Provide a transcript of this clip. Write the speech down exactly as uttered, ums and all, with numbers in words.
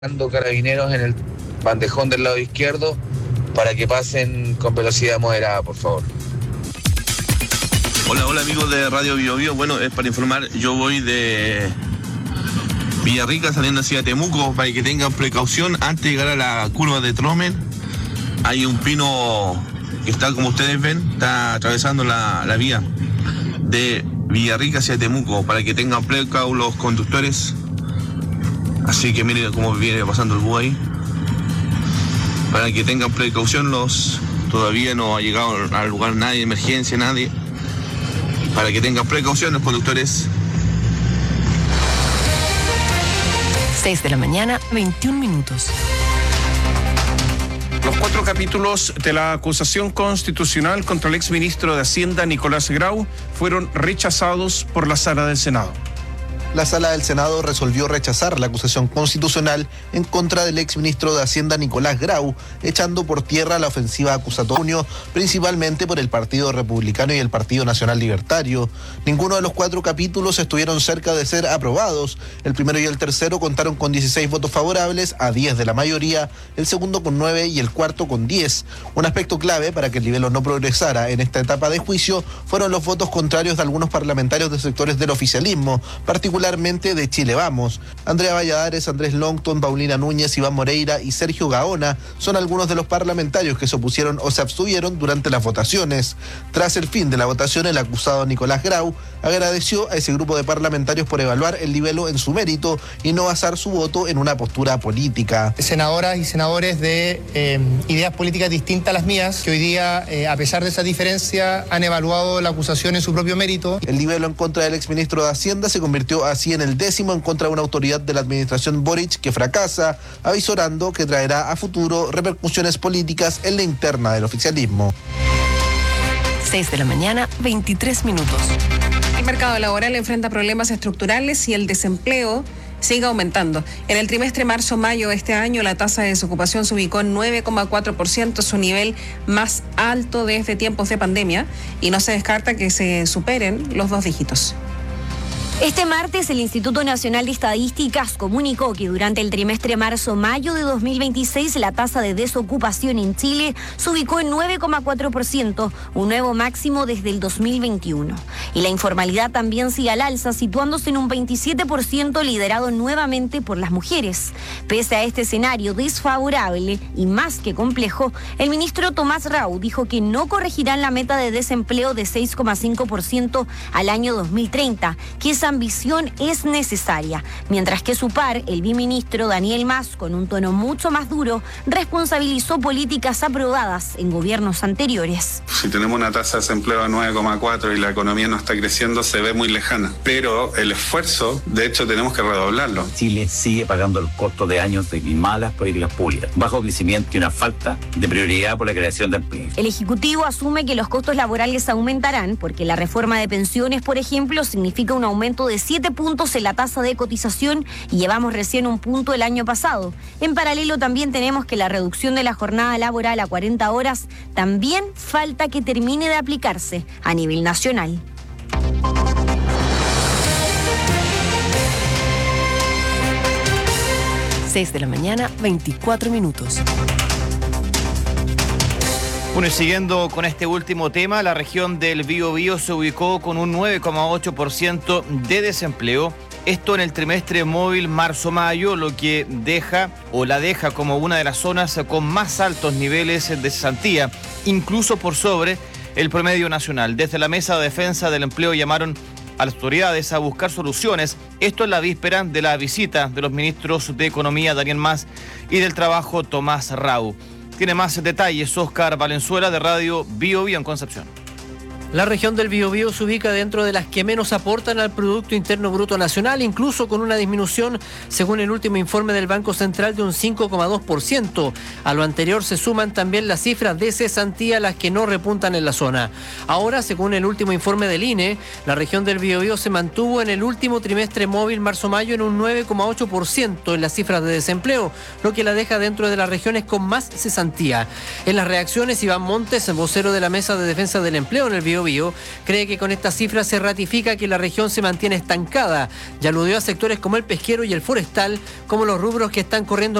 Carabineros en el bandejón del lado izquierdo para que pasen con velocidad moderada, por favor. Hola, hola amigos de Radio Bio Bio. Bueno, es para informar, yo voy de Villarrica saliendo hacia Temuco para que tengan precaución antes de llegar a la curva de Tromen. Hay un pino que está, como ustedes ven, está atravesando la, la vía de Villarrica hacia Temuco para que tengan precaución los conductores. Así que miren cómo viene pasando el bus ahí. Para que tengan precaución, los todavía no ha llegado al lugar nadie, emergencia, nadie. Para que tengan precaución los conductores. seis de la mañana, veintiún minutos. Los cuatro capítulos de la acusación constitucional contra el exministro de Hacienda, Nicolás Grau, fueron rechazados por la Sala del Senado. La Sala del Senado resolvió rechazar la acusación constitucional en contra del exministro de Hacienda Nicolás Grau, echando por tierra la ofensiva acusatoria, principalmente por el Partido Republicano y el Partido Nacional Libertario. Ninguno de los cuatro capítulos estuvieron cerca de ser aprobados. El primero y el tercero contaron con dieciséis votos favorables a diez de la mayoría, el segundo con nueve y el cuarto con diez. Un aspecto clave para que el libelo no progresara en esta etapa de juicio fueron los votos contrarios de algunos parlamentarios de sectores del oficialismo, particularmente particularmente de Chile Vamos. Andrea Valladares, Andrés Longton, Paulina Núñez, Iván Moreira y Sergio Gaona son algunos de los parlamentarios que se opusieron o se abstuvieron durante las votaciones. Tras el fin de la votación, el acusado Nicolás Grau agradeció a ese grupo de parlamentarios por evaluar el libelo en su mérito y no basar su voto en una postura política. Senadoras y senadores de eh, ideas políticas distintas a las mías, que hoy día, eh, a pesar de esa diferencia, han evaluado la acusación en su propio mérito. El libelo en contra del exministro de Hacienda se convirtió así en el décimo en contra de una autoridad de la administración Boric que fracasa, avisorando que traerá a futuro repercusiones políticas en la interna del oficialismo. seis de la mañana, veintitrés minutos. El mercado laboral enfrenta problemas estructurales y el desempleo sigue aumentando. En el trimestre marzo-mayo de este año, la tasa de desocupación se ubicó en nueve coma cuatro por ciento, su nivel más alto desde tiempos de pandemia, y no se descarta que se superen los dos dígitos. Este martes, el Instituto Nacional de Estadísticas comunicó que durante el trimestre marzo-mayo de dos mil veintiséis, la tasa de desocupación en Chile se ubicó en nueve coma cuatro por ciento, un nuevo máximo desde el dos mil veintiuno. Y la informalidad también sigue al alza, situándose en un veintisiete por ciento, liderado nuevamente por las mujeres. Pese a este escenario desfavorable y más que complejo, el ministro Tomás Grau dijo que no corregirán la meta de desempleo de seis coma cinco por ciento al año dos mil treinta, que esa ambición es necesaria, mientras que su par, el biministro Daniel Mas, con un tono mucho más duro, responsabilizó políticas aprobadas en gobiernos anteriores. Si tenemos una tasa de desempleo de nueve coma cuatro y la economía no está creciendo, se ve muy lejana, pero el esfuerzo, de hecho, tenemos que redoblarlo. Chile sigue pagando el costo de años de malas políticas públicas, bajo crecimiento y una falta de prioridad por la creación de empleo. El Ejecutivo asume que los costos laborales aumentarán porque la reforma de pensiones, por ejemplo, significa un aumento de siete puntos en la tasa de cotización y llevamos recién un punto el año pasado. En paralelo también tenemos que la reducción de la jornada laboral a cuarenta horas también falta que termine de aplicarse a nivel nacional. seis de la mañana, veinticuatro minutos. Bueno, y siguiendo con este último tema, la región del Biobío se ubicó con un nueve coma ocho por ciento de desempleo. Esto en el trimestre móvil marzo-mayo, lo que deja o la deja como una de las zonas con más altos niveles de cesantía, incluso por sobre el promedio nacional. Desde la Mesa de Defensa del Empleo llamaron a las autoridades a buscar soluciones. Esto en la víspera de la visita de los ministros de Economía, Daniel Mas, y del Trabajo, Tomás Grau. Tiene más detalles Oscar Valenzuela de Radio Bio Bio en Concepción. La región del Biobío se ubica dentro de las que menos aportan al Producto Interno Bruto Nacional, incluso con una disminución, según el último informe del Banco Central, de un cinco coma dos por ciento. A lo anterior se suman también las cifras de cesantía, las que no repuntan en la zona. Ahora, según el último informe del I N E, la región del Biobío se mantuvo en el último trimestre móvil marzo-mayo en un nueve coma ocho por ciento en las cifras de desempleo, lo que la deja dentro de las regiones con más cesantía. En las reacciones, Iván Montes, vocero de la Mesa de Defensa del Empleo en el Biobío, Biobío, cree que con esta cifra se ratifica que la región se mantiene estancada y aludió a sectores como el pesquero y el forestal como los rubros que están corriendo